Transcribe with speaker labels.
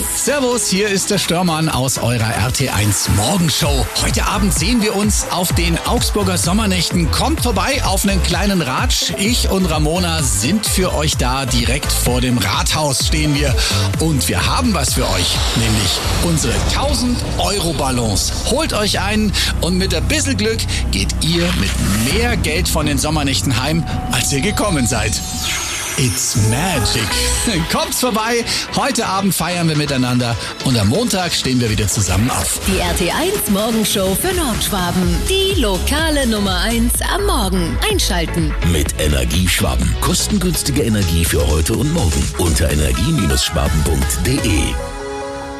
Speaker 1: Servus, hier ist der Störmann aus eurer RT1 Morgenshow. Heute Abend sehen wir uns auf den Augsburger Sommernächten. Kommt vorbei auf einen kleinen Ratsch. Ich und Ramona sind für euch da. Direkt vor dem Rathaus stehen wir. Und wir haben was für euch, nämlich unsere 1000-Euro-Ballons. Holt euch einen und mit ein bisschen Glück geht ihr mit mehr Geld von den Sommernächten heim, als ihr gekommen seid. It's magic. Kommt's vorbei. Heute Abend feiern wir miteinander und am Montag stehen wir wieder zusammen auf.
Speaker 2: Die RT1 Morgenshow für Nordschwaben. Die lokale Nummer 1 am Morgen. Einschalten.
Speaker 3: Mit Energieschwaben. Kostengünstige Energie für heute und morgen. Unter energie-schwaben.de